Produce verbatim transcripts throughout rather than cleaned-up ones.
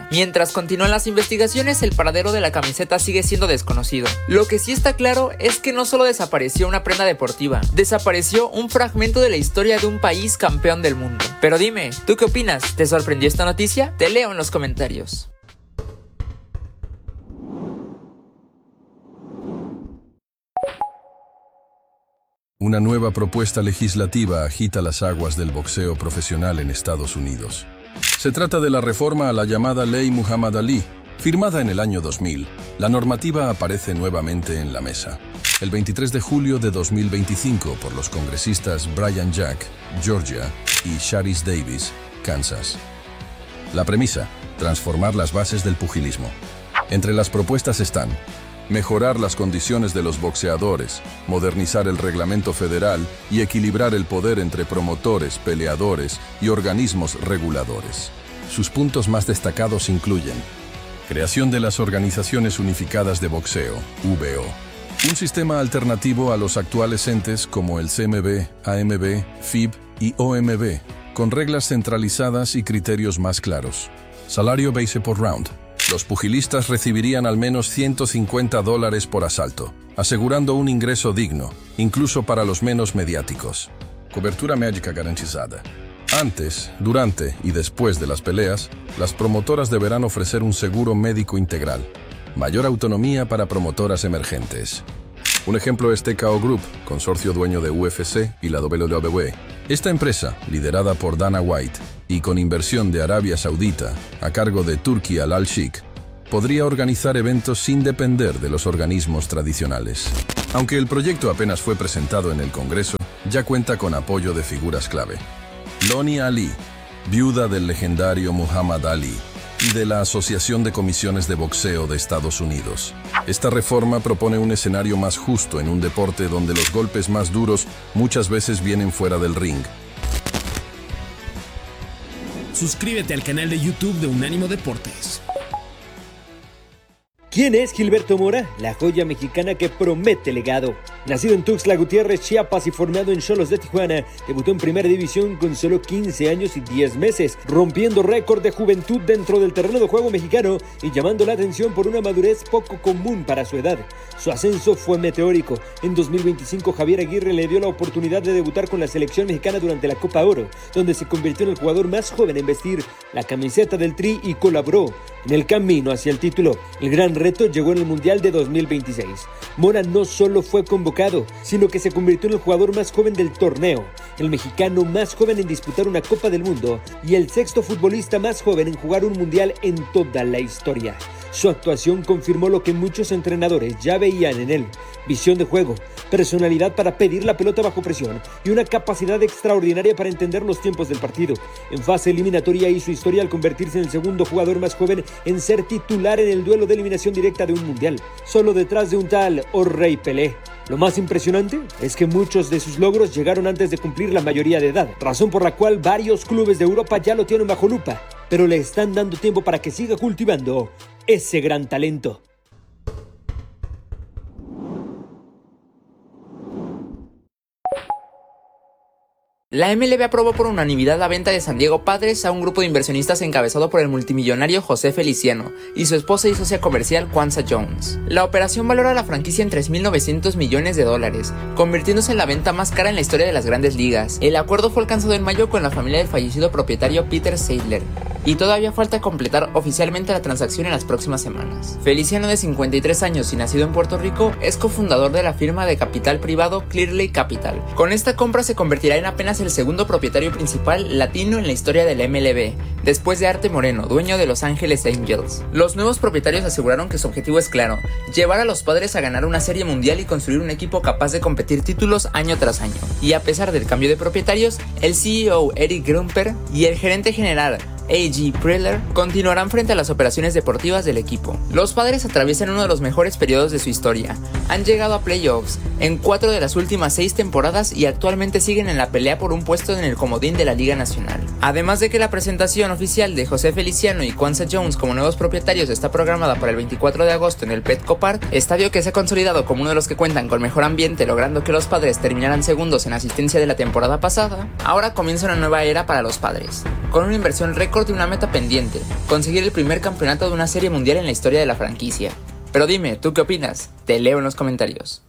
Mientras continúan las investigaciones, el paradero de la camiseta sigue siendo desconocido. Lo que sí está claro es que no solo desapareció una prenda deportiva, desapareció un fragmento de la historia de un país campeón del mundo. Pero dime, ¿tú qué opinas? ¿Te sorprendió esta noticia? Te leo en los comentarios. Una nueva propuesta legislativa agita las aguas del boxeo profesional en Estados Unidos. Se trata de la reforma a la llamada Ley Muhammad Ali, firmada en el año dos mil. La normativa aparece nuevamente en la mesa. El veintitrés de julio de dos mil veinticinco por los congresistas Brian Jack, Georgia, y Sharice Davies, Kansas. La premisa: transformar las bases del pugilismo. Entre las propuestas están mejorar las condiciones de los boxeadores, modernizar el reglamento federal y equilibrar el poder entre promotores, peleadores y organismos reguladores. Sus puntos más destacados incluyen creación de las Organizaciones Unificadas de Boxeo, V O, un sistema alternativo a los actuales entes como el C M B, A M B, F I B y O M B, con reglas centralizadas y criterios más claros. Salario base por round. Los pugilistas recibirían al menos ciento cincuenta dólares por asalto, asegurando un ingreso digno, incluso para los menos mediáticos. Cobertura médica garantizada. Antes, durante y después de las peleas, las promotoras deberán ofrecer un seguro médico integral. Mayor autonomía para promotoras emergentes. Un ejemplo es T K O Group, consorcio dueño de U F C y la W W E. Esta empresa, liderada por Dana White y con inversión de Arabia Saudita a cargo de Turki Al-Sheikh, podría organizar eventos sin depender de los organismos tradicionales. Aunque el proyecto apenas fue presentado en el Congreso, ya cuenta con apoyo de figuras clave. Lonnie Ali, viuda del legendario Muhammad Ali, y de la Asociación de Comisiones de Boxeo de Estados Unidos. Esta reforma propone un escenario más justo en un deporte donde los golpes más duros muchas veces vienen fuera del ring. Suscríbete al canal de YouTube de Unánimo Deportes. ¿Quién es Gilberto Mora? La joya mexicana que promete legado. Nacido en Tuxtla Gutiérrez, Chiapas y formado en Xolos de Tijuana, debutó en Primera División con solo quince años y diez meses, rompiendo récord de juventud dentro del terreno de juego mexicano y llamando la atención por una madurez poco común para su edad. Su ascenso fue meteórico. En dos mil veinticinco, Javier Aguirre le dio la oportunidad de debutar con la selección mexicana durante la Copa Oro, donde se convirtió en el jugador más joven en vestir la camiseta del Tri y colaboró en el camino hacia el título. El gran reto llegó en el Mundial de dos mil veintiséis. Mora no solo fue convocado, sino que se convirtió en el jugador más joven del torneo, el mexicano más joven en disputar una Copa del Mundo y el sexto futbolista más joven en jugar un Mundial en toda la historia. Su actuación confirmó lo que muchos entrenadores ya veían en él: visión de juego, personalidad para pedir la pelota bajo presión y una capacidad extraordinaria para entender los tiempos del partido. En fase eliminatoria hizo historia al convertirse en el segundo jugador más joven en ser titular en el duelo de eliminación directa de un mundial, solo detrás de un tal O'Reilly Pelé. Lo más impresionante es que muchos de sus logros llegaron antes de cumplir la mayoría de edad, razón por la cual varios clubes de Europa ya lo tienen bajo lupa, pero le están dando tiempo para que siga cultivando ese gran talento. La M L B aprobó por unanimidad la venta de San Diego Padres a un grupo de inversionistas encabezado por el multimillonario José Feliciano y su esposa y socia comercial Kwanza Jones. La operación valora la franquicia en tres mil novecientos millones de dólares, convirtiéndose en la venta más cara en la historia de las grandes ligas. El acuerdo fue alcanzado en mayo con la familia del fallecido propietario Peter Seidler, y todavía falta completar oficialmente la transacción en las próximas semanas. Feliciano, de cincuenta y tres años y nacido en Puerto Rico, es cofundador de la firma de capital privado Clear Lake Capital. Con esta compra se convertirá en apenas el segundo propietario principal latino en la historia de la M L B, después de Arte Moreno, dueño de Los Ángeles Angels. Los nuevos propietarios aseguraron que su objetivo es claro: llevar a los Padres a ganar una serie mundial y construir un equipo capaz de competir títulos año tras año. Y a pesar del cambio de propietarios, el C E O Eric Grumper y el gerente general A G Preller continuarán frente a las operaciones deportivas del equipo. Los Padres atraviesan uno de los mejores periodos de su historia. Han llegado a playoffs en cuatro de las últimas seis temporadas y actualmente siguen en la pelea por un puesto en el comodín de la Liga Nacional. Además de que la presentación oficial de José Feliciano y Kwanza Jones como nuevos propietarios está programada para el veinticuatro de agosto en el Petco Park, estadio que se ha consolidado como uno de los que cuentan con mejor ambiente, logrando que los Padres terminaran segundos en asistencia de la temporada pasada. Ahora comienza una nueva era para los Padres, con una inversión récord récord de una meta pendiente, conseguir el primer campeonato de una serie mundial en la historia de la franquicia. Pero dime, ¿tú qué opinas? Te leo en los comentarios.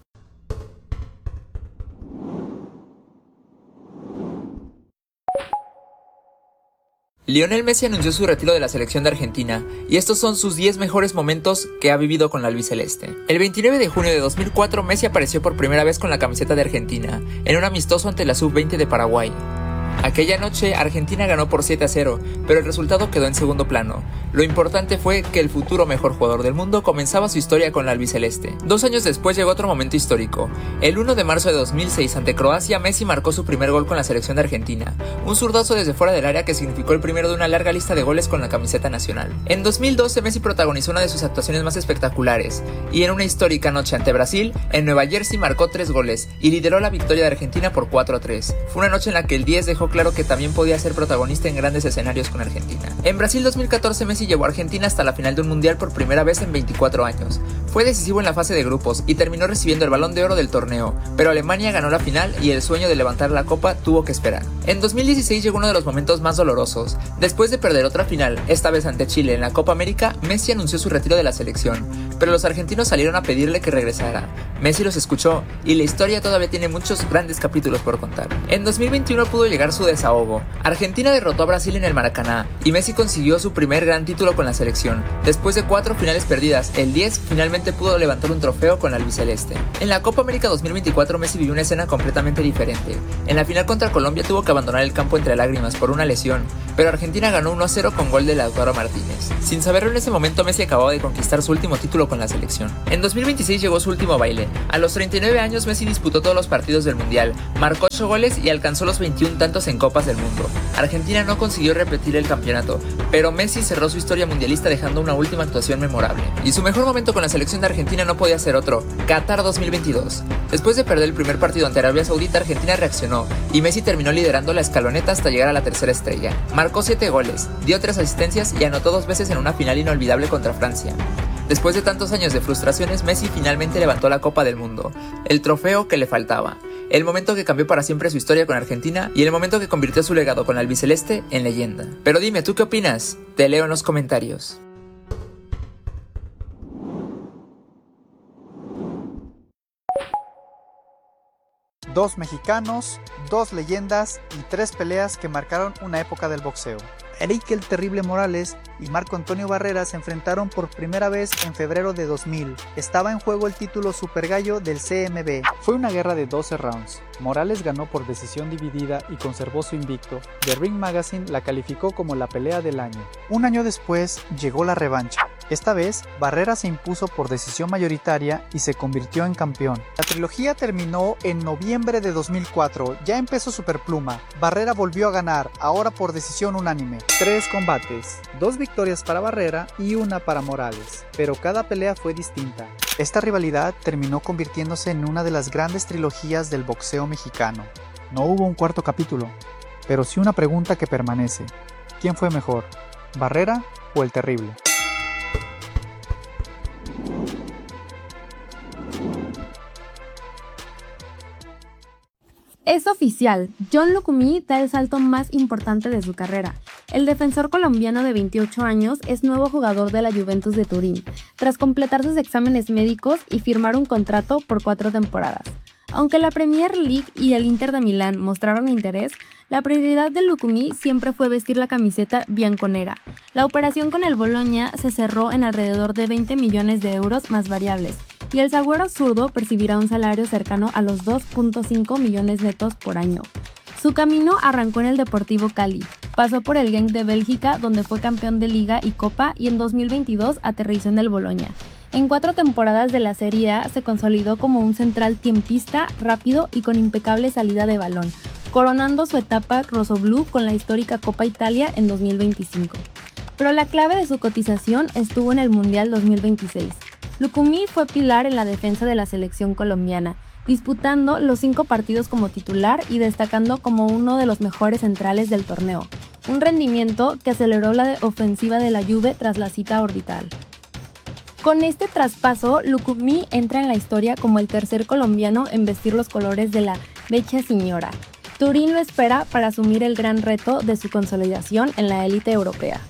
Lionel Messi anunció su retiro de la selección de Argentina, y estos son sus diez mejores momentos que ha vivido con la albiceleste. El veintinueve de junio de dos mil cuatro, Messi apareció por primera vez con la camiseta de Argentina, en un amistoso ante la sub veinte de Paraguay. Aquella noche, Argentina ganó por siete a cero, pero el resultado quedó en segundo plano. Lo importante fue que el futuro mejor jugador del mundo comenzaba su historia con la albiceleste. Dos años después llegó otro momento histórico. El uno de marzo de dos mil seis, ante Croacia, Messi marcó su primer gol con la selección de Argentina. Un zurdazo desde fuera del área que significó el primero de una larga lista de goles con la camiseta nacional. En dos mil doce, Messi protagonizó una de sus actuaciones más espectaculares, y en una histórica noche ante Brasil, en Nueva Jersey marcó tres goles, y lideró la victoria de Argentina por cuatro a tres. Fue una noche en la que el diez dejó claro que también podía ser protagonista en grandes escenarios con Argentina. En Brasil dos mil catorce, Messi llevó a Argentina hasta la final de un mundial por primera vez en veinticuatro años. Fue decisivo en la fase de grupos y terminó recibiendo el Balón de Oro del torneo, pero Alemania ganó la final y el sueño de levantar la copa tuvo que esperar. En dos mil dieciséis llegó uno de los momentos más dolorosos. Después de perder otra final, esta vez ante Chile en la Copa América, Messi anunció su retiro de la selección, pero los argentinos salieron a pedirle que regresara. Messi los escuchó y la historia todavía tiene muchos grandes capítulos por contar. En dos mil veintiuno pudo llegar su desahogo. Argentina derrotó a Brasil en el Maracaná y Messi consiguió su primer gran título con la selección. Después de cuatro finales perdidas, el diez finalmente pudo levantar un trofeo con la albiceleste. En la Copa América dos mil veinticuatro, Messi vivió una escena completamente diferente. En la final contra Colombia tuvo que abandonar el campo entre lágrimas por una lesión, pero Argentina ganó uno a cero con gol de Lautaro Martínez. Sin saberlo en ese momento, Messi acababa de conquistar su último título con la selección. En dos mil veintiséis llegó su último baile. A los treinta y nueve años, Messi disputó todos los partidos del mundial, marcó ocho goles y alcanzó los veintiún tantos en Copas del Mundo. Argentina no consiguió repetir el campeonato, pero Messi cerró su historia mundialista dejando una última actuación memorable. Y su mejor momento con la selección de Argentina no podía ser otro, Qatar dos mil veintidós. Después de perder el primer partido ante Arabia Saudita, Argentina reaccionó y Messi terminó liderando la escaloneta hasta llegar a la tercera estrella. Marcó siete goles, dio tres asistencias y anotó dos veces en una final inolvidable contra Francia. Después de tantos años de frustraciones, Messi finalmente levantó la Copa del Mundo, el trofeo que le faltaba, el momento que cambió para siempre su historia con Argentina y el momento que convirtió su legado con la albiceleste en leyenda. Pero dime, ¿tú qué opinas? Te leo en los comentarios. Dos mexicanos, dos leyendas y tres peleas que marcaron una época del boxeo. Eric el Terrible Morales y Marco Antonio Barrera se enfrentaron por primera vez en febrero de dos mil. Estaba en juego el título Super Gallo del C M B. Fue una guerra de doce rounds. Morales ganó por decisión dividida y conservó su invicto. The Ring Magazine la calificó como la pelea del año. Un año después llegó la revancha. Esta vez, Barrera se impuso por decisión mayoritaria y se convirtió en campeón. La trilogía terminó en noviembre de dos mil cuatro, ya empezó Superpluma. Barrera volvió a ganar, ahora por decisión unánime. Tres combates, dos victorias para Barrera y una para Morales, pero cada pelea fue distinta. Esta rivalidad terminó convirtiéndose en una de las grandes trilogías del boxeo mexicano. No hubo un cuarto capítulo, pero sí una pregunta que permanece. ¿Quién fue mejor, Barrera o el Terrible? Es oficial, John Lucumí da el salto más importante de su carrera. El defensor colombiano de veintiocho años es nuevo jugador de la Juventus de Turín, tras completar sus exámenes médicos y firmar un contrato por cuatro temporadas. Aunque la Premier League y el Inter de Milán mostraron interés, la prioridad de Lucumí siempre fue vestir la camiseta bianconera. La operación con el Bologna se cerró en alrededor de veinte millones de euros más variables, y el zaguero zurdo percibirá un salario cercano a los dos punto cinco millones netos por año. Su camino arrancó en el Deportivo Cali, pasó por el Genk de Bélgica, donde fue campeón de Liga y Copa, y en dos mil veintidós aterrizó en el Bologna. En cuatro temporadas de la Serie A se consolidó como un central tiempista, rápido y con impecable salida de balón, coronando su etapa rossoblù con la histórica Copa Italia en dos mil veinticinco. Pero la clave de su cotización estuvo en el Mundial dos mil veintiséis. Lucumí fue pilar en la defensa de la selección colombiana, disputando los cinco partidos como titular y destacando como uno de los mejores centrales del torneo, un rendimiento que aceleró la ofensiva de la Juve tras la cita orbital. Con este traspaso, Lucumí entra en la historia como el tercer colombiano en vestir los colores de la Vecchia Signora. Turín lo espera para asumir el gran reto de su consolidación en la élite europea.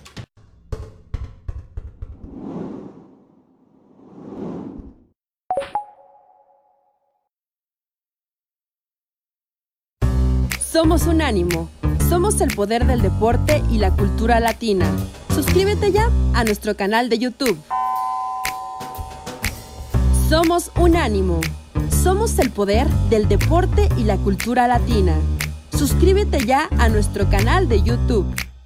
Somos Unánimo. Somos el poder del deporte y la cultura latina. Suscríbete ya a nuestro canal de YouTube. Somos Unánimo. Somos el poder del deporte y la cultura latina. Suscríbete ya a nuestro canal de YouTube.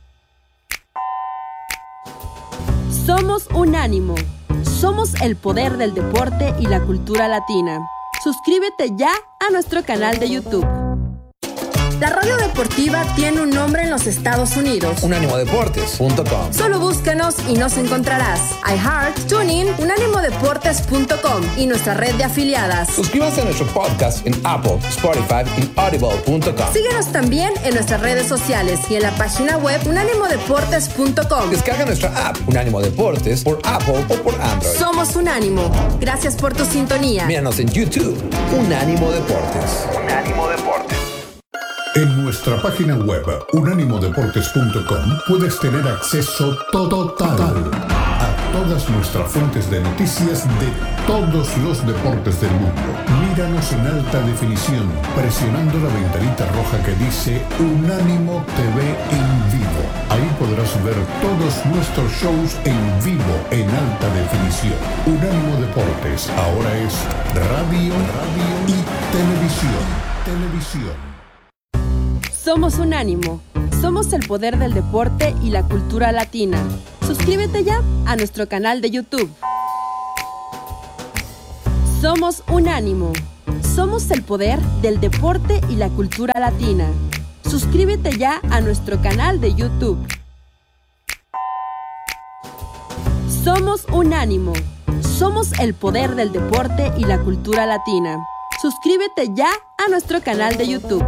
Somos Unánimo. Somos el poder del deporte y la cultura latina. Suscríbete ya a nuestro canal de YouTube. La radio deportiva tiene un nombre en los Estados Unidos. unánimo deportes punto com. Solo búscanos y nos encontrarás. iHeart, TuneIn, unánimo deportes punto com y nuestra red de afiliadas. Suscríbanse a nuestro podcast en Apple, Spotify y audible punto com. Síguenos también en nuestras redes sociales y en la página web unánimo deportes punto com. Descarga nuestra app Unánimo Deportes por Apple o por Android. Somos Unánimo. Gracias por tu sintonía. Míranos en YouTube, Unánimo Deportes. Unánimo Deportes. En nuestra página web unánimo deportes punto com puedes tener acceso total a todas nuestras fuentes de noticias de todos los deportes del mundo. Míranos en alta definición presionando la ventanita roja que dice Unánimo T V en vivo. Ahí podrás ver todos nuestros shows en vivo en alta definición. Unánimo Deportes ahora es radio, radio y televisión. Televisión. Somos Unánimo. Somos el poder del deporte y la cultura latina. Suscríbete ya a nuestro canal de YouTube. Somos Unánimo. Somos el poder del deporte y la cultura latina. Suscríbete ya a nuestro canal de YouTube. Somos Unánimo. Somos el poder del deporte y la cultura latina. Suscríbete ya a nuestro canal de YouTube.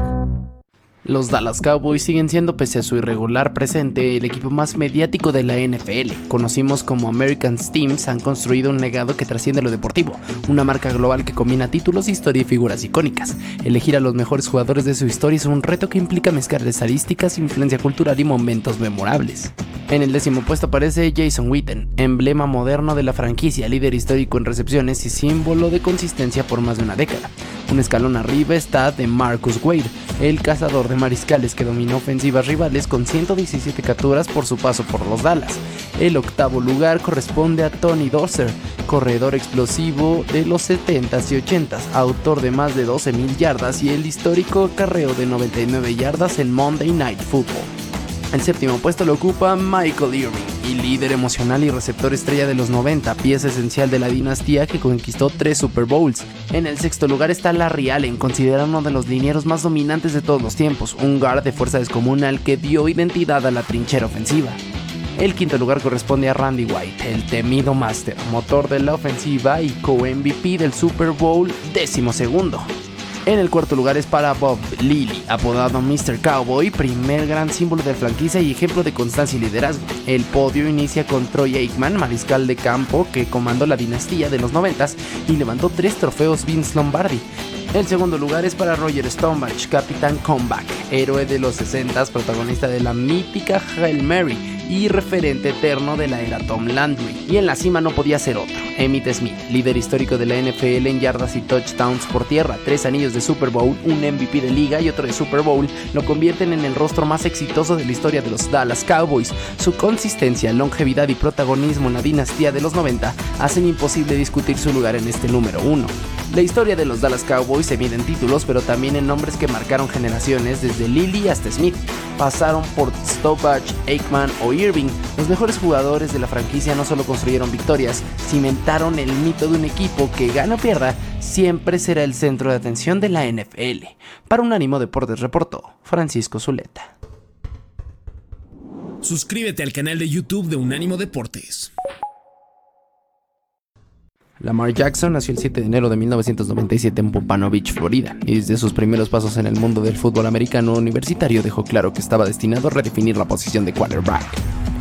Los Dallas Cowboys siguen siendo, pese a su irregular presente, el equipo más mediático de la N F L. Conocidos como American Teams, han construido un legado que trasciende lo deportivo, una marca global que combina títulos, historia y figuras icónicas. Elegir a los mejores jugadores de su historia es un reto que implica mezclar estadísticas, influencia cultural y momentos memorables. En el décimo puesto aparece Jason Witten, emblema moderno de la franquicia, líder histórico en recepciones y símbolo de consistencia por más de una década. Un escalón arriba está de Marcus Wade, el cazador de mariscales que dominó ofensivas rivales con ciento diecisiete capturas por su paso por los Dallas. El octavo lugar corresponde a Tony Dorsett, corredor explosivo de los setentas y ochentas, autor de más de doce mil yardas y el histórico acarreo de noventa y nueve yardas en Monday Night Football. El séptimo puesto lo ocupa Michael Irving, y líder emocional y receptor estrella de los noventa, pieza esencial de la dinastía que conquistó tres Super Bowls. En el sexto lugar está Larry Allen, considerado uno de los linieros más dominantes de todos los tiempos, un guard de fuerza descomunal que dio identidad a la trinchera ofensiva. El quinto lugar corresponde a Randy White, el temido máster, motor de la ofensiva y co-M V P del Super Bowl décimo segundo. En el cuarto lugar es para Bob Lilly, apodado mister Cowboy, primer gran símbolo de franquicia y ejemplo de constancia y liderazgo. El podio inicia con Troy Aikman, mariscal de campo que comandó la dinastía de los noventas y levantó tres trofeos Vince Lombardi. El segundo lugar es para Roger Staubach, capitán comeback, héroe de los sesentas, protagonista de la mítica Hail Mary y referente eterno de la era Tom Landry. Y en la cima no podía ser otro, Emmitt Smith, líder histórico de la N F L en yardas y touchdowns por tierra, tres anillos de Super Bowl, un M V P de liga y otro de Super Bowl, lo convierten en el rostro más exitoso de la historia de los Dallas Cowboys. Su consistencia, longevidad y protagonismo en la dinastía de los noventa hacen imposible discutir su lugar en este número uno. La historia de los Dallas Cowboys se mide en títulos, pero también en nombres que marcaron generaciones, desde Lilly hasta Smith. Pasaron por Staubach, Aikman o Irving. Los mejores jugadores de la franquicia no solo construyeron victorias, cimentaron el mito de un equipo que, gana o pierda, siempre será el centro de atención de la N F L. Para Unánimo Deportes reportó Francisco Zuleta. Suscríbete al canal de YouTube de Unánimo Deportes. Lamar Jackson nació el siete de enero de mil novecientos noventa y siete en Pompano Beach, Florida, y desde sus primeros pasos en el mundo del fútbol americano universitario dejó claro que estaba destinado a redefinir la posición de quarterback.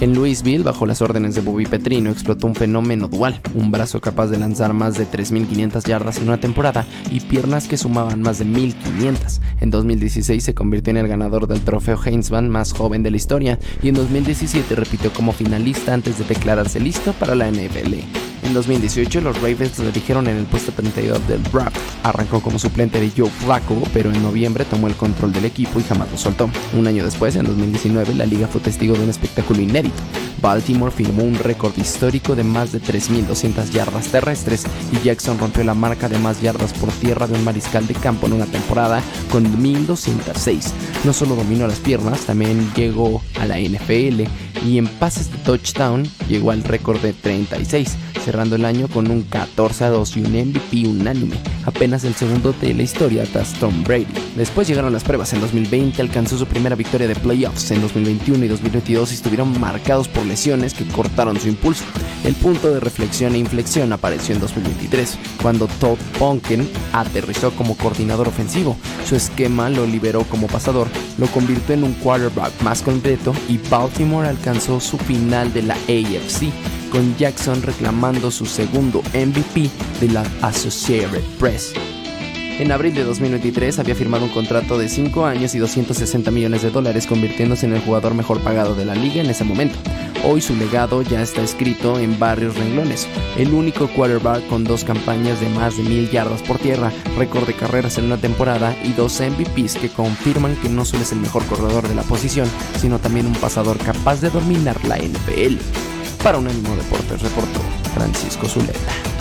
En Louisville, bajo las órdenes de Bobby Petrino, explotó un fenómeno dual, un brazo capaz de lanzar más de tres mil quinientas yardas en una temporada y piernas que sumaban más de mil quinientas. En dos mil dieciséis se convirtió en el ganador del trofeo Heisman más joven de la historia y en dos mil diecisiete repitió como finalista antes de declararse listo para la N F L. En dos mil dieciocho los Ravens lo eligieron en el puesto treinta y dos del draft. Arrancó como suplente de Joe Flacco, pero en noviembre tomó el control del equipo y jamás lo soltó. Un año después, en dos mil diecinueve, la liga fue testigo de un espectáculo inédito. Baltimore firmó un récord histórico de más de tres mil doscientas yardas terrestres y Jackson rompió la marca de más yardas por tierra de un mariscal de campo en una temporada con mil doscientas seis. No solo dominó las piernas, también llegó a la N F L y en pases de touchdown llegó al récord de treinta y seis, cerrando el año con un catorce a dos y un M V P unánime, apenas el segundo de la historia tras Tom Brady. Después llegaron las pruebas. En dos mil veinte alcanzó su primera victoria de playoffs. En dos mil veintiuno y dos mil veintidós estuvieron marcados por lesiones que cortaron su impulso. El punto de reflexión e inflexión apareció en dos mil veintitrés, cuando Todd Monken aterrizó como coordinador ofensivo. Su esquema lo liberó como pasador, lo convirtió en un quarterback más completo y Baltimore alcanzó su final de la A F C, con Jackson reclamando su segundo M V P de la Associated Press. En abril de dos mil veintitrés había firmado un contrato de cinco años y doscientos sesenta millones de dólares, convirtiéndose en el jugador mejor pagado de la liga en ese momento. Hoy su legado ya está escrito en varios renglones. El único quarterback con dos campañas de más de mil yardas por tierra, récord de carreras en una temporada y dos M V Ps que confirman que no solo es el mejor corredor de la posición, sino también un pasador capaz de dominar la N F L. Para Unánimo Deportes reportó Francisco Zuleta.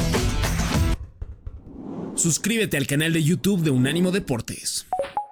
Suscríbete al canal de YouTube de Unánimo Deportes.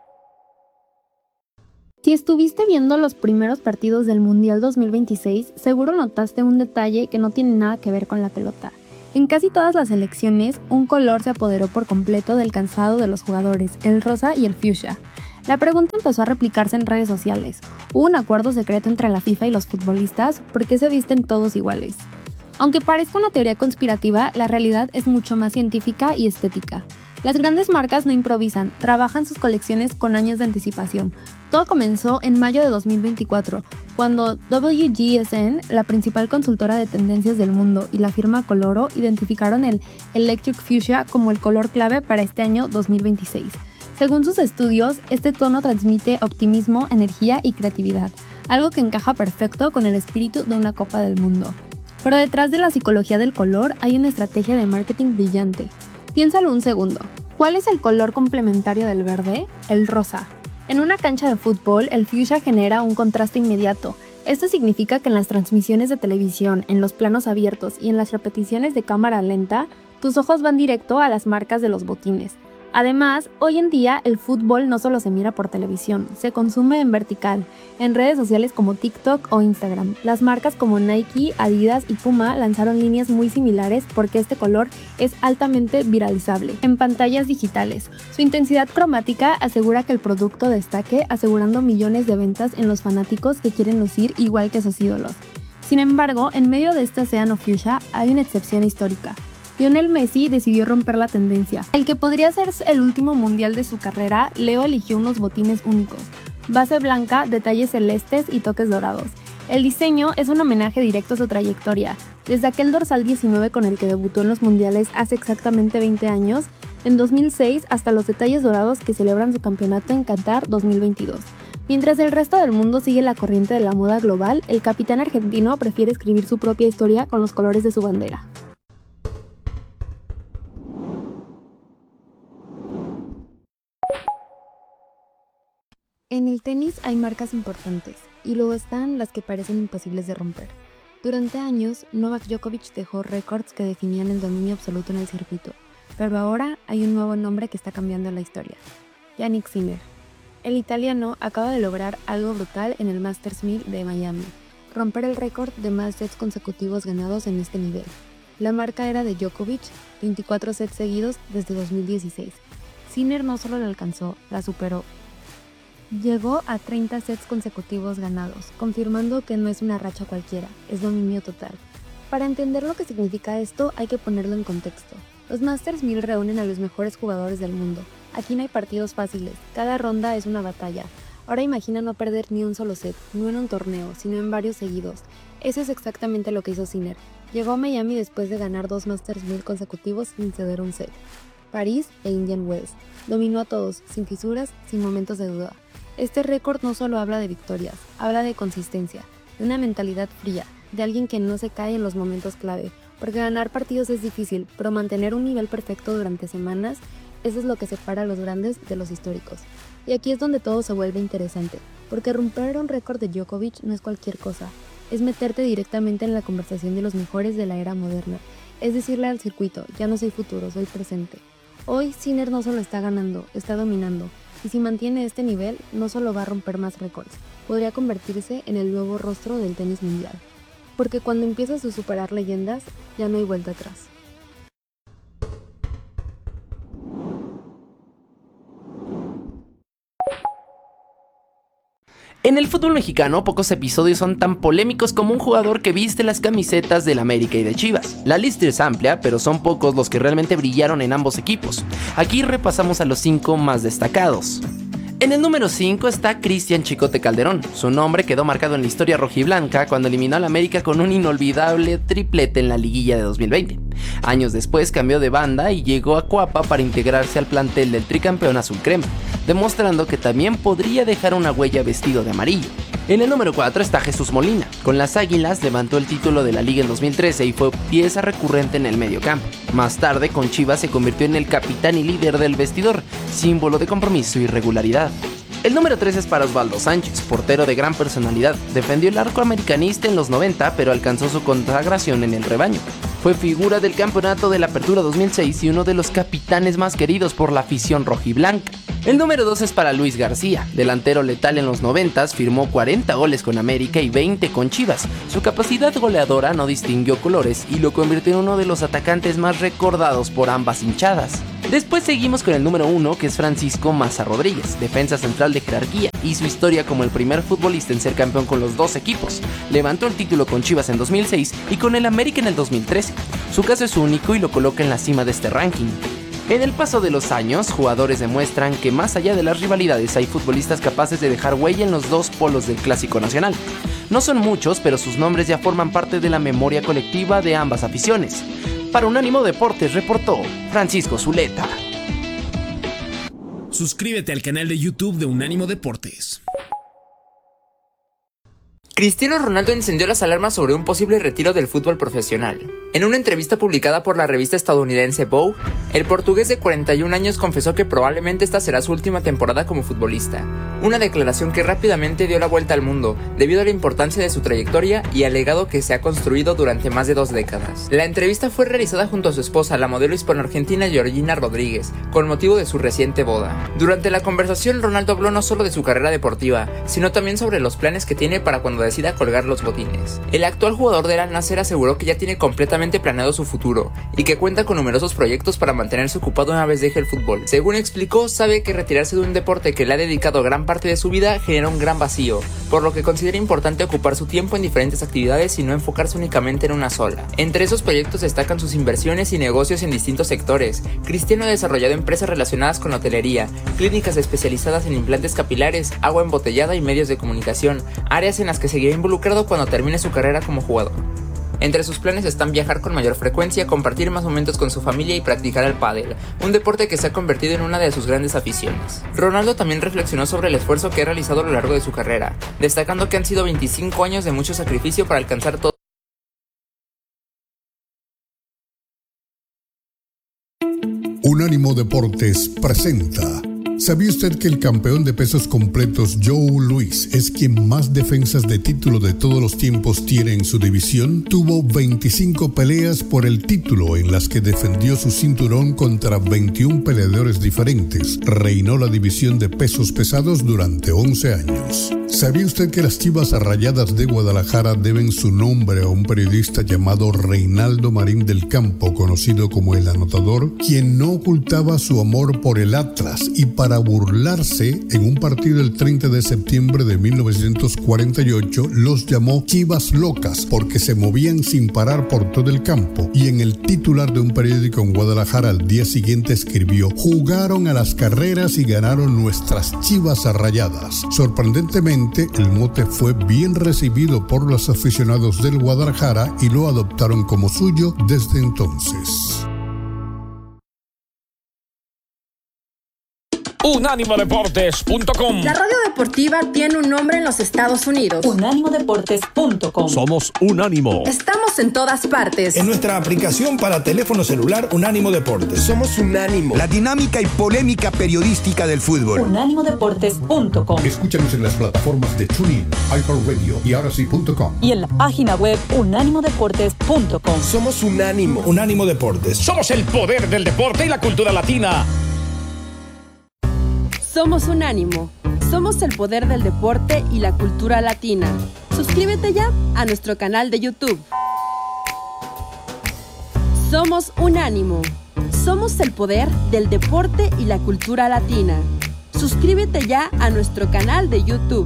Si estuviste viendo los primeros partidos del Mundial dos mil veintiséis, seguro notaste un detalle que no tiene nada que ver con la pelota. En casi todas las selecciones, un color se apoderó por completo del calzado de los jugadores, el rosa y el fuchsia. La pregunta empezó a replicarse en redes sociales. ¿Hubo un acuerdo secreto entre la FIFA y los futbolistas? ¿Por qué se visten todos iguales? Aunque parezca una teoría conspirativa, la realidad es mucho más científica y estética. Las grandes marcas no improvisan, trabajan sus colecciones con años de anticipación. Todo comenzó en mayo de dos mil veinticuatro, cuando W G S N, la principal consultora de tendencias del mundo, y la firma Coloro identificaron el Electric Fuchsia como el color clave para este año dos mil veintiséis. Según sus estudios, este tono transmite optimismo, energía y creatividad, algo que encaja perfecto con el espíritu de una Copa del Mundo. Pero detrás de la psicología del color hay una estrategia de marketing brillante. Piénsalo un segundo. ¿Cuál es el color complementario del verde? El rosa. En una cancha de fútbol, el fuchsia genera un contraste inmediato. Esto significa que en las transmisiones de televisión, en los planos abiertos y en las repeticiones de cámara lenta, tus ojos van directo a las marcas de los botines. Además, hoy en día el fútbol no solo se mira por televisión, se consume en vertical, en redes sociales como TikTok o Instagram. Las marcas como Nike, Adidas y Puma lanzaron líneas muy similares porque este color es altamente viralizable en pantallas digitales. Su intensidad cromática asegura que el producto destaque, asegurando millones de ventas en los fanáticos que quieren lucir igual que sus ídolos. Sin embargo, en medio de este océano fuchsia hay una excepción histórica. Lionel Messi decidió romper la tendencia. El que podría ser el último mundial de su carrera, Leo eligió unos botines únicos. Base blanca, detalles celestes y toques dorados. El diseño es un homenaje directo a su trayectoria. Desde aquel dorsal diecinueve con el que debutó en los mundiales hace exactamente veinte años, en dos mil seis, hasta los detalles dorados que celebran su campeonato en Qatar dos mil veintidós. Mientras el resto del mundo sigue la corriente de la moda global, el capitán argentino prefiere escribir su propia historia con los colores de su bandera. En el tenis hay marcas importantes, y luego están las que parecen imposibles de romper. Durante años, Novak Djokovic dejó récords que definían el dominio absoluto en el circuito, pero ahora hay un nuevo nombre que está cambiando la historia: Jannik Sinner. El italiano acaba de lograr algo brutal en el Masters mil de Miami, romper el récord de más sets consecutivos ganados en este nivel. La marca era de Djokovic, veinticuatro sets seguidos desde dos mil dieciséis. Sinner no solo la alcanzó, la superó. Llegó a treinta sets consecutivos ganados, confirmando que no es una racha cualquiera, es dominio total. Para entender lo que significa esto, hay que ponerlo en contexto. Los Masters mil reúnen a los mejores jugadores del mundo. Aquí no hay partidos fáciles, cada ronda es una batalla. Ahora imagina no perder ni un solo set, no en un torneo, sino en varios seguidos. Eso es exactamente lo que hizo Sinner. Llegó a Miami después de ganar dos Masters mil consecutivos sin ceder un set. París e Indian Wells. Dominó a todos, sin fisuras, sin momentos de duda. Este récord no solo habla de victorias, habla de consistencia, de una mentalidad fría, de alguien que no se cae en los momentos clave, porque ganar partidos es difícil, pero mantener un nivel perfecto durante semanas, eso es lo que separa a los grandes de los históricos. Y aquí es donde todo se vuelve interesante, porque romper un récord de Djokovic no es cualquier cosa, es meterte directamente en la conversación de los mejores de la era moderna, es decirle al circuito, ya no soy futuro, soy presente. Hoy Sinner no solo está ganando, está dominando, y si mantiene este nivel, no solo va a romper más récords, podría convertirse en el nuevo rostro del tenis mundial. Porque cuando empiezas a superar leyendas, ya no hay vuelta atrás. En el fútbol mexicano, pocos episodios son tan polémicos como un jugador que viste las camisetas del América y de Chivas. La lista es amplia, pero son pocos los que realmente brillaron en ambos equipos. Aquí repasamos a los cinco más destacados. En el número cinco está Cristian Chicote Calderón. Su nombre quedó marcado en la historia rojiblanca cuando eliminó al América con un inolvidable triplete en la liguilla de dos mil veinte. Años después cambió de banda y llegó a Cuapa para integrarse al plantel del tricampeón azul crema, demostrando que también podría dejar una huella vestido de amarillo. En el número cuatro está Jesús Molina. Con las Águilas levantó el título de la Liga en dos mil trece y fue pieza recurrente en el mediocampo. Más tarde, con Chivas se convirtió en el capitán y líder del vestidor, símbolo de compromiso y regularidad. El número tres es para Osvaldo Sánchez, portero de gran personalidad. Defendió el arco americanista en los noventa, pero alcanzó su consagración en el rebaño. Fue figura del campeonato de la Apertura dos mil seis y uno de los capitanes más queridos por la afición rojiblanca. El número dos es para Luis García, delantero letal en los noventas, firmó cuarenta goles con América y veinte con Chivas. Su capacidad goleadora no distinguió colores y lo convirtió en uno de los atacantes más recordados por ambas hinchadas. Después seguimos con el número uno, que es Francisco Maza Rodríguez, defensa central de jerarquía, y su historia como el primer futbolista en ser campeón con los dos equipos. Levantó el título con Chivas en dos mil seis y con el América en el dos mil trece. Su caso es único y lo coloca en la cima de este ranking. En el paso de los años, jugadores demuestran que más allá de las rivalidades hay futbolistas capaces de dejar huella en los dos polos del clásico nacional. No son muchos, pero sus nombres ya forman parte de la memoria colectiva de ambas aficiones. Para Unánimo Deportes reportó Francisco Zuleta. Suscríbete al canal de YouTube de Unánimo Deportes. Cristiano Ronaldo encendió las alarmas sobre un posible retiro del fútbol profesional. En una entrevista publicada por la revista estadounidense Vogue, el portugués de cuarenta y un años confesó que probablemente esta será su última temporada como futbolista, una declaración que rápidamente dio la vuelta al mundo debido a la importancia de su trayectoria y al legado que se ha construido durante más de dos décadas. La entrevista fue realizada junto a su esposa, la modelo hispano-argentina Georgina Rodríguez, con motivo de su reciente boda. Durante la conversación, Ronaldo habló no solo de su carrera deportiva, sino también sobre los planes que tiene para cuando decida colgar los botines. El actual jugador del Al Nassr aseguró que ya tiene completamente planeado su futuro y que cuenta con numerosos proyectos para mantenerse ocupado una vez deje el fútbol. Según explicó, sabe que retirarse de un deporte que le ha dedicado gran parte de su vida genera un gran vacío, por lo que considera importante ocupar su tiempo en diferentes actividades y no enfocarse únicamente en una sola. Entre esos proyectos destacan sus inversiones y negocios en distintos sectores. Cristiano ha desarrollado empresas relacionadas con hotelería, clínicas especializadas en implantes capilares, agua embotellada y medios de comunicación, áreas en las que seguirá involucrado cuando termine su carrera como jugador. Entre sus planes están viajar con mayor frecuencia, compartir más momentos con su familia y practicar el pádel, un deporte que se ha convertido en una de sus grandes aficiones. Ronaldo también reflexionó sobre el esfuerzo que ha realizado a lo largo de su carrera, destacando que han sido veinticinco años de mucho sacrificio para alcanzar todo. Unánimo Deportes presenta. ¿Sabía usted que el campeón de pesos completos Joe Louis es quien más defensas de título de todos los tiempos tiene en su división? Tuvo veinticinco peleas por el título en las que defendió su cinturón contra veintiún peleadores diferentes. Reinó la división de pesos pesados durante once años. ¿Sabía usted que las Chivas Rayadas de Guadalajara deben su nombre a un periodista llamado Reinaldo Marín del Campo, conocido como El Anotador, quien no ocultaba su amor por el Atlas y para para burlarse en un partido el treinta de septiembre de mil novecientos cuarenta y ocho, los llamó Chivas Locas porque se movían sin parar por todo el campo, y en el titular de un periódico en Guadalajara al día siguiente escribió: jugaron a las carreras y ganaron nuestras Chivas Rayadas. Sorprendentemente, el mote fue bien recibido por los aficionados del Guadalajara y lo adoptaron como suyo desde entonces. unánimo deportes punto com. La radio deportiva tiene un nombre en los Estados Unidos. unánimo deportes punto com. Somos Unánimo. Estamos en todas partes. En nuestra aplicación para teléfono celular Unánimo Deportes. Somos Unánimo, la dinámica y polémica periodística del fútbol. unánimo deportes punto com. Escúchanos en las plataformas de TuneIn, iHeartRadio y ahora sí punto com. Y en la página web unánimo deportes punto com. Somos Unánimo. Unánimo Deportes. Somos el poder del deporte y la cultura latina. Somos Unánimo. Somos el poder del deporte y la cultura latina. Suscríbete ya a nuestro canal de YouTube. Somos Unánimo. Somos el poder del deporte y la cultura latina. Suscríbete ya a nuestro canal de YouTube.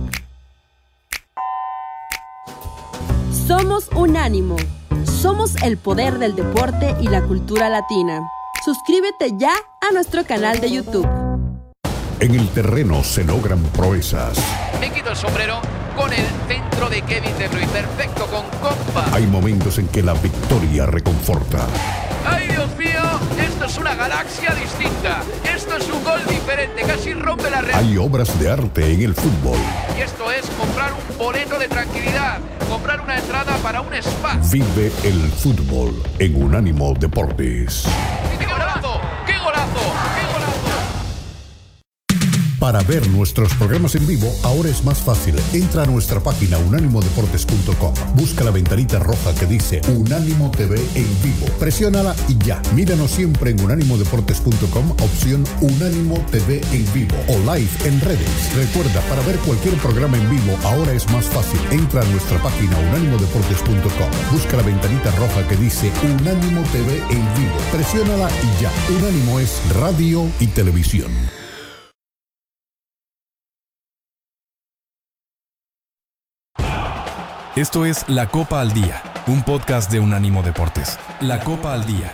Somos Unánimo. Somos el poder del deporte y la cultura latina. Suscríbete ya a nuestro canal de YouTube. En el terreno se logran proezas. Me quito el sombrero con el centro de Kevin De Bruyne. Perfecto, con compa. Hay momentos en que la victoria reconforta. ¡Ay, Dios mío! Esto es una galaxia distinta. Esto es un gol diferente. Casi rompe la red. Hay obras de arte en el fútbol. Y esto es comprar un boleto de tranquilidad. Comprar una entrada para un spa. Vive el fútbol en Unánimo Deportes. ¡Qué golazo! ¡Qué golazo! ¡Qué golazo! Para ver nuestros programas en vivo, ahora es más fácil. Entra a nuestra página unánimo deportes punto com. Busca la ventanita roja que dice Unánimo T V en vivo. Presiónala y ya. Míranos siempre en unánimo deportes punto com, opción Unánimo T V en vivo o live en redes. Recuerda, para ver cualquier programa en vivo, ahora es más fácil. Entra a nuestra página unánimo deportes punto com. Busca la ventanita roja que dice Unánimo T V en vivo. Presiónala y ya. Unánimo es radio y televisión. Esto es La Copa al Día, un podcast de Unánimo Deportes. La Copa al Día.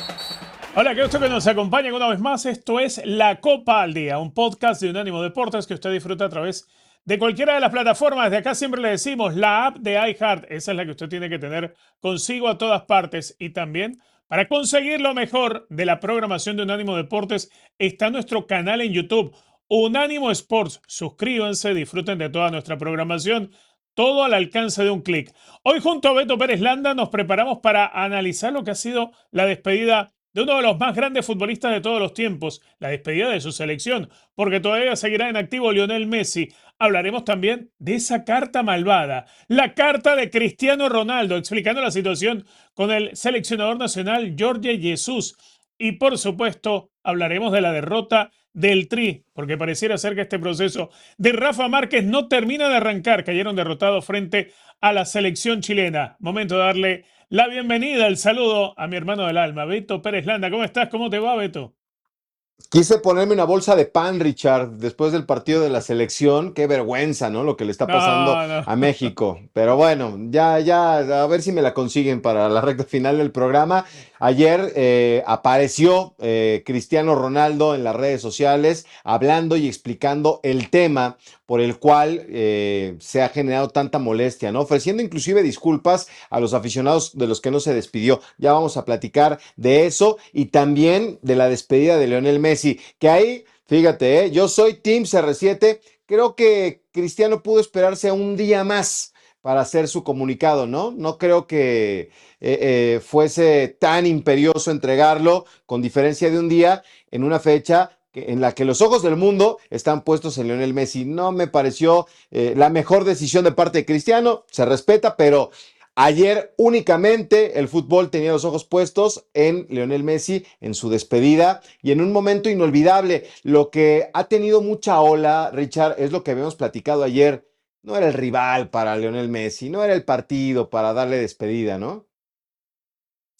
Hola, qué gusto que nos acompañen una vez más. Esto es La Copa al Día, un podcast de Unánimo Deportes que usted disfruta a través de cualquiera de las plataformas. De acá siempre le decimos la app de iHeart. Esa es la que usted tiene que tener consigo a todas partes. Y también, para conseguir lo mejor de la programación de Unánimo Deportes, está nuestro canal en YouTube, Unánimo Sports. Suscríbanse, disfruten de toda nuestra programación. Todo al alcance de un clic. Hoy junto a Beto Pérez Landa nos preparamos para analizar lo que ha sido la despedida de uno de los más grandes futbolistas de todos los tiempos, la despedida de su selección, porque todavía seguirá en activo Lionel Messi. Hablaremos también de esa carta malvada, la carta de Cristiano Ronaldo, explicando la situación con el seleccionador nacional Jorge Jesús. Y por supuesto, hablaremos de la derrota del Tri, porque pareciera ser que este proceso de Rafa Márquez no termina de arrancar. Cayeron derrotados frente a la selección chilena. Momento de darle la bienvenida, el saludo a mi hermano del alma, Beto Pérez Landa. ¿Cómo estás? ¿Cómo te va, Beto? Quise ponerme una bolsa de pan, Richard, después del partido de la selección. Qué vergüenza, ¿no? Lo que le está pasando no, no. a México. Pero bueno, ya, ya, a ver si me la consiguen para la recta final del programa. Ayer eh, apareció eh, Cristiano Ronaldo en las redes sociales hablando y explicando el tema por el cual eh, se ha generado tanta molestia, ¿no? Ofreciendo inclusive disculpas a los aficionados de los que no se despidió. Ya vamos a platicar de eso y también de la despedida de Lionel Messi, que ahí, fíjate, ¿eh? Yo soy Team C R siete. Creo que Cristiano pudo esperarse un día más para hacer su comunicado, ¿no? No creo que eh, eh, fuese tan imperioso entregarlo, con diferencia de un día, en una fecha que, en la que los ojos del mundo están puestos en Lionel Messi. No me pareció eh, la mejor decisión de parte de Cristiano, se respeta, pero ayer únicamente el fútbol tenía los ojos puestos en Lionel Messi, en su despedida y en un momento inolvidable. Lo que ha tenido mucha ola, Richard, es lo que habíamos platicado ayer. No era el rival para Lionel Messi, no era el partido para darle despedida, ¿no?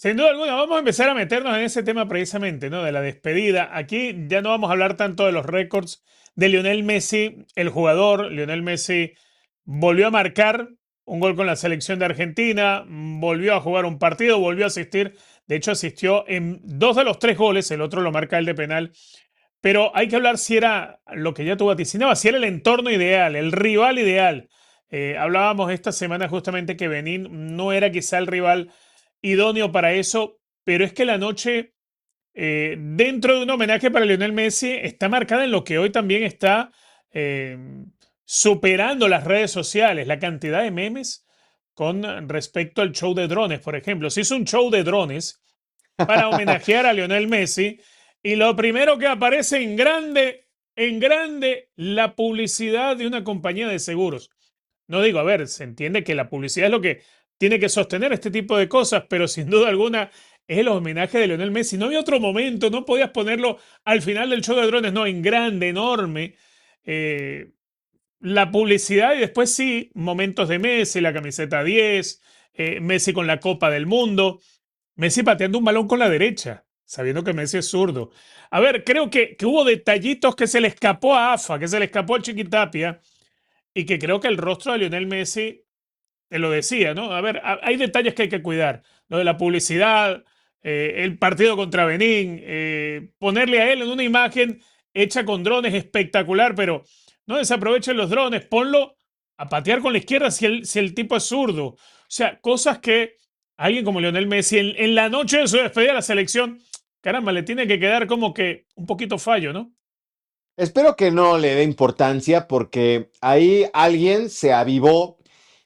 Sin duda alguna, vamos a empezar a meternos en ese tema precisamente, ¿no? De la despedida. Aquí ya no vamos a hablar tanto de los récords de Lionel Messi, el jugador. Lionel Messi volvió a marcar un gol con la selección de Argentina, volvió a jugar un partido, volvió a asistir. De hecho, asistió en dos de los tres goles, el otro lo marca el de penal. Pero hay que hablar si era lo que ya tú vaticinabas, si era el entorno ideal, el rival ideal. Eh, hablábamos esta semana justamente que Benín no era quizá el rival idóneo para eso, pero es que la noche, eh, dentro de un homenaje para Lionel Messi, está marcada en lo que hoy también está eh, superando las redes sociales, la cantidad de memes con respecto al show de drones, por ejemplo. Se hizo un show de drones para homenajear a Lionel Messi y lo primero que aparece en grande, en grande, la publicidad de una compañía de seguros. No digo, a ver, se entiende que la publicidad es lo que tiene que sostener este tipo de cosas, pero sin duda alguna es el homenaje de Lionel Messi. No había otro momento, no podías ponerlo al final del show de drones, no, en grande, enorme. Eh, la publicidad y después sí, momentos de Messi, la camiseta diez, eh, Messi con la Copa del Mundo, Messi pateando un balón con la derecha, sabiendo que Messi es zurdo. A ver, creo que, que hubo detallitos que se le escapó a AFA, que se le escapó a Chiquitapia, y que creo que el rostro de Lionel Messi te lo decía, ¿no? A ver, hay detalles que hay que cuidar. Lo de la publicidad, eh, el partido contra Benín, eh, ponerle a él en una imagen hecha con drones espectacular, pero no desaprovechen los drones, ponlo a patear con la izquierda si el, si el tipo es zurdo. O sea, cosas que alguien como Lionel Messi en, en la noche de su despedida a la selección, caramba, le tiene que quedar como que un poquito fallo, ¿no? Espero que no le dé importancia porque ahí alguien se avivó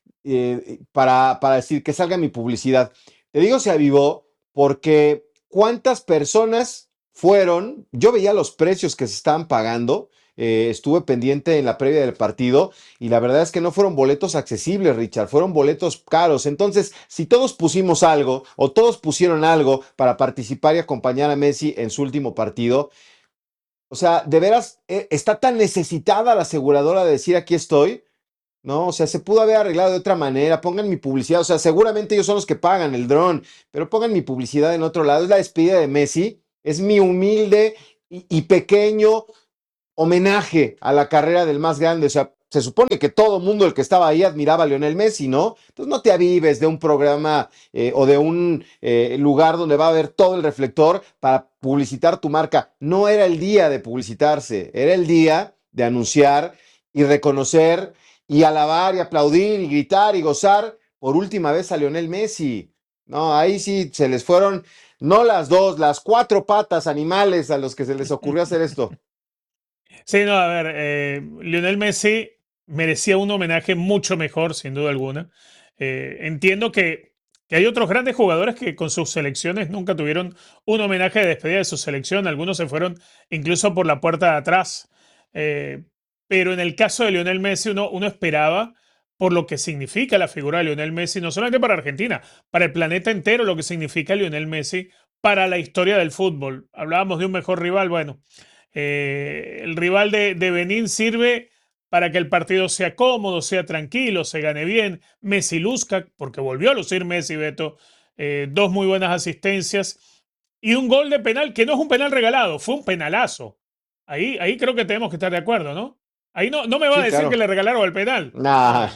eh, para, para decir que salga mi publicidad. Te digo se avivó porque cuántas personas fueron, yo veía los precios que se estaban pagando, eh, estuve pendiente en la previa del partido y la verdad es que no fueron boletos accesibles, Richard, fueron boletos caros. Entonces, si todos pusimos algo o todos pusieron algo para participar y acompañar a Messi en su último partido, o sea, de veras, eh, está tan necesitada la aseguradora de decir aquí estoy, ¿no? O sea, se pudo haber arreglado de otra manera, pongan mi publicidad, o sea, seguramente ellos son los que pagan el dron, pero pongan mi publicidad en otro lado. Es la despedida de Messi, es mi humilde y, y pequeño homenaje a la carrera del más grande. O sea, se supone que todo el mundo el que estaba ahí admiraba a Lionel Messi, ¿no? Entonces no te avives de un programa eh, o de un eh, lugar donde va a haber todo el reflector para publicitar tu marca. No era el día de publicitarse, era el día de anunciar y reconocer y alabar y aplaudir y gritar y gozar por última vez a Lionel Messi. No, ahí sí se les fueron, no las dos, las cuatro patas animales a los que se les ocurrió hacer esto. Sí, no, a ver, eh, Lionel Messi merecía un homenaje mucho mejor, sin duda alguna. Eh, entiendo que, que hay otros grandes jugadores que con sus selecciones nunca tuvieron un homenaje de despedida de su selección. Algunos se fueron incluso por la puerta de atrás. Eh, pero en el caso de Lionel Messi, uno, uno esperaba, por lo que significa la figura de Lionel Messi, no solamente para Argentina, para el planeta entero, lo que significa Lionel Messi para la historia del fútbol. Hablábamos de un mejor rival, bueno. Eh, el rival de, de Benín sirve para que el partido sea cómodo, sea tranquilo, se gane bien. Messi luzca, porque volvió a lucir Messi, Beto. Eh, dos muy buenas asistencias y un gol de penal que no es un penal regalado, fue un penalazo. Ahí, ahí creo que tenemos que estar de acuerdo, ¿no? Ahí no, no me va sí, a decir claro. que le regalaron el penal. Nah.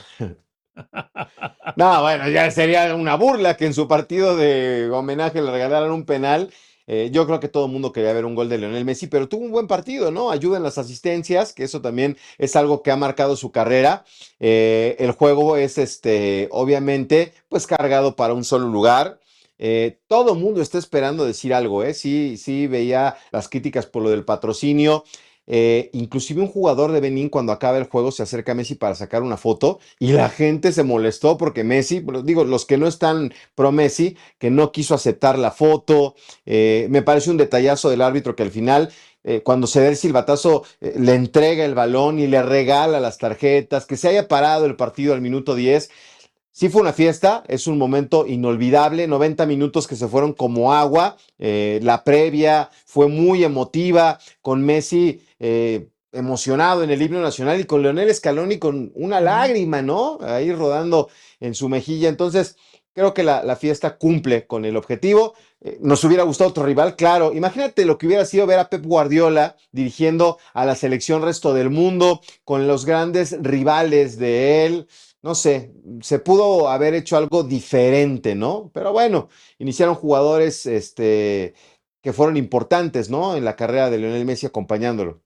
No, bueno, ya sería una burla que en su partido de homenaje le regalaran un penal. Eh, yo creo que todo el mundo quería ver un gol de Lionel Messi, pero tuvo un buen partido, ¿no? Ayuda en las asistencias, que eso también es algo que ha marcado su carrera. Eh, el juego es, este, obviamente, pues cargado para un solo lugar. Eh, todo el mundo está esperando decir algo, ¿eh? Sí, sí, veía las críticas por lo del patrocinio. Eh, inclusive un jugador de Benín cuando acaba el juego se acerca a Messi para sacar una foto y la gente se molestó porque Messi, digo, los que no están pro Messi, que no quiso aceptar la foto. Eh, me parece un detallazo del árbitro que al final, eh, cuando se da el silbatazo, eh, le entrega el balón y le regala las tarjetas, que se haya parado el partido al minuto diez. Sí fue una fiesta, es un momento inolvidable, noventa minutos que se fueron como agua. Eh, la previa fue muy emotiva, con Messi eh, emocionado en el himno nacional y con Lionel Scaloni con una lágrima, ¿no? Ahí rodando en su mejilla. Entonces, Creo que la, la fiesta cumple con el objetivo. Eh, nos hubiera gustado otro rival, claro. Imagínate lo que hubiera sido ver a Pep Guardiola dirigiendo a la selección resto del mundo, con los grandes rivales de él. No sé, se pudo haber hecho algo diferente, ¿no? Pero bueno, iniciaron jugadores este, que fueron importantes, ¿no? En la carrera de Lionel Messi acompañándolo.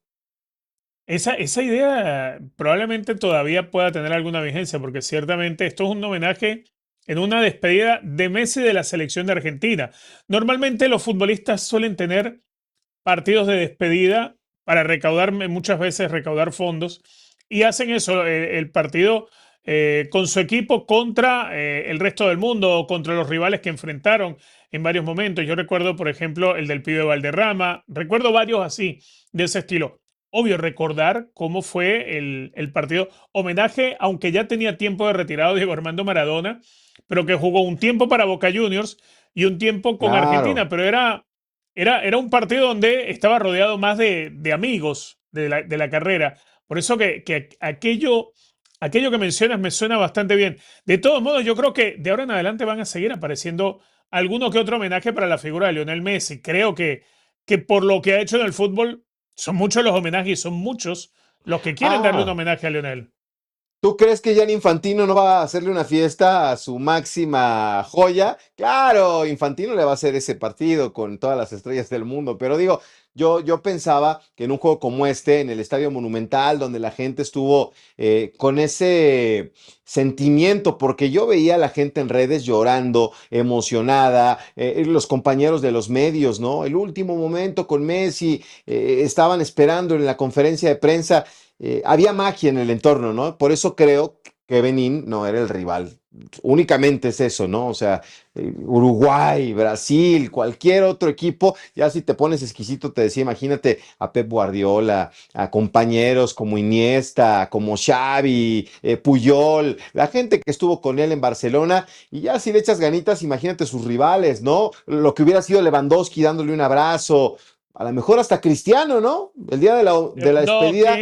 Esa, esa idea probablemente todavía pueda tener alguna vigencia, porque ciertamente esto es un homenaje en una despedida de Messi de la selección de Argentina. Normalmente los futbolistas suelen tener partidos de despedida para recaudar, muchas veces recaudar fondos, y hacen eso, eh, el partido eh, con su equipo contra eh, el resto del mundo o contra los rivales que enfrentaron en varios momentos. Yo recuerdo, por ejemplo, el del pibe Valderrama, recuerdo varios así, de ese estilo. Obvio, recordar cómo fue el, el partido homenaje, aunque ya tenía tiempo de retirado Diego Armando Maradona, pero que jugó un tiempo para Boca Juniors y un tiempo con Claro. Argentina, pero era, era, era un partido donde estaba rodeado más de, de amigos de la, de la carrera. Por eso que, que aquello, aquello que mencionas me suena bastante bien. De todos modos, yo creo que de ahora en adelante van a seguir apareciendo alguno que otro homenaje para la figura de Lionel Messi. Creo que, que por lo que ha hecho en el fútbol, son muchos los homenajes y son muchos los que quieren Ah. darle un homenaje a Lionel. ¿Tú crees que Gianni Infantino no va a hacerle una fiesta a su máxima joya? Claro, Infantino le va a hacer ese partido con todas las estrellas del mundo, pero digo, yo, yo pensaba que en un juego como este, en el Estadio Monumental, donde la gente estuvo eh, con ese sentimiento, porque yo veía a la gente en redes llorando, emocionada, eh, los compañeros de los medios, ¿no? El último momento con Messi, eh, estaban esperando en la conferencia de prensa. Eh, había magia en el entorno, ¿no? Por eso creo que Benín no era el rival. Únicamente es eso, ¿no? O sea, eh, Uruguay, Brasil, cualquier otro equipo, ya si te pones exquisito, te decía, imagínate a Pep Guardiola, a compañeros como Iniesta, como Xavi, eh, Puyol, la gente que estuvo con él en Barcelona, y ya si le echas ganitas, imagínate sus rivales, ¿no? Lo que hubiera sido Lewandowski dándole un abrazo, a lo mejor hasta Cristiano, ¿no? El día de la, de la despedida.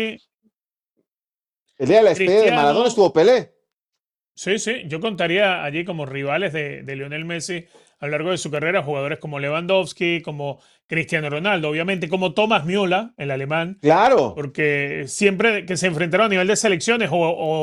El día de la despedida de Maradona estuvo Pelé. Sí, sí, yo contaría allí como rivales de, de Lionel Messi a lo largo de su carrera, jugadores como Lewandowski, como Cristiano Ronaldo, obviamente como Thomas Müller, el alemán. Claro. Porque siempre que se enfrentaron a nivel de selecciones o, o